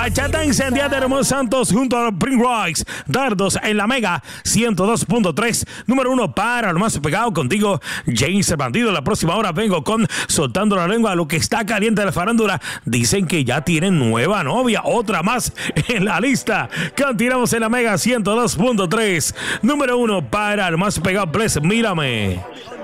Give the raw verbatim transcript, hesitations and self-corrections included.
Bachata incendiada de Ramón Santos junto a Prince Royce. Dardos en la Mega ciento dos punto tres. Número uno para lo más pegado contigo, James el Bandido. La próxima hora vengo con Soltando la Lengua, lo que está caliente de la farándula. Dicen que ya tienen nueva novia, otra más en la lista. Continuamos en la Mega ciento dos punto tres. Número uno para lo más pegado, Bless, Mírame.